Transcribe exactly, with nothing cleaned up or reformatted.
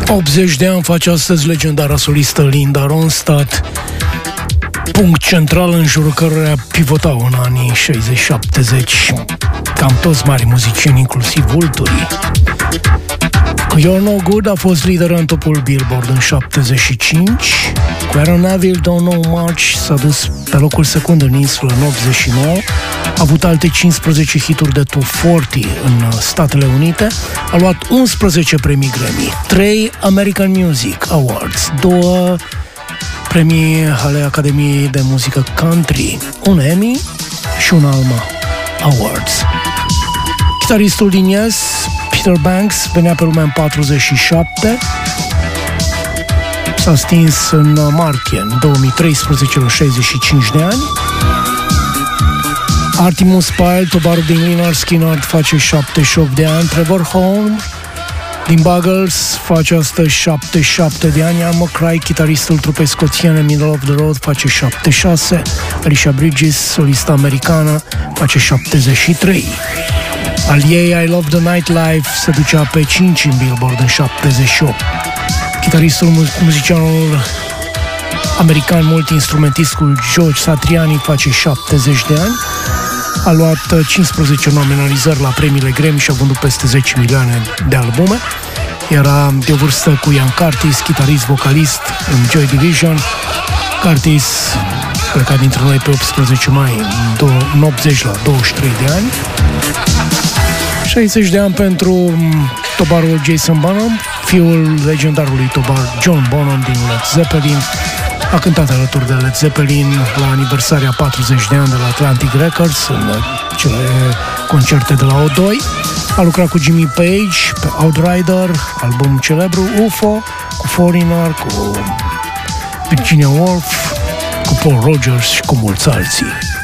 optzeci de ani face astăzi legendara solistă Linda Ronstadt, punct central în jurul căruia pivotau în anii șaizeci șaptezeci cam toți mari muzicieni, inclusiv Vulturii. You're No Good a fost lideră în topul Billboard în șaptezeci și cinci. Cu Aaron Neville, Don't Know Much s-a dus pe locul secund în insulă în optzeci și nouă. A avut alte cincisprezece hituri de top patruzeci în Statele Unite. A luat unsprezece premii Grammy, trei American Music Awards, două premii ale Academiei de Muzică Country, un Emmy și un Alma Awards. Chitaristul din Yes, Peter Banks, venea pe lume în patruzeci și șapte. S-a stins în martie, în două mii treisprezece, la șaizeci și cinci de ani. Artemus Pyle, tovarul din Lynyrd Skynyrd, face șaptezeci și opt de ani. Trevor Horn din Buggles face astăzi șaptezeci și șapte de ani. Ian McCray, chitaristul trupei scoțiene Middle of the Road, face șaptezeci și șase. Alicia Bridges, solista americană, face șaptezeci și trei. Al ei I Love the Nightlife se ducea pe cinci în Billboard în șaptezeci și opt. Chitaristul, muzicianul american multi-instrumentistul George Satriani face șaptezeci de ani. A luat cincisprezece nominalizări la premiile Grammy și a vândut peste zece milioane de albume. Era de o vârstă cu Ian Curtis, chitarist, vocalist în Joy Division. Curtis pleca dintre noi pe optsprezece mai în optzeci la douăzeci și trei de ani. șaizeci de ani pentru tobarul Jason Bonham, fiul legendarului tobar John Bonham din Led Zeppelin. A cântat alături de Led Zeppelin la aniversarea patruzeci de ani de la Atlantic Records, în cele concerte de la O doi. A lucrat cu Jimmy Page pe Outrider, album celebru, U F O, cu Foreigner, cu Virginia Woolf, cu Paul Rogers și cu mulți alții.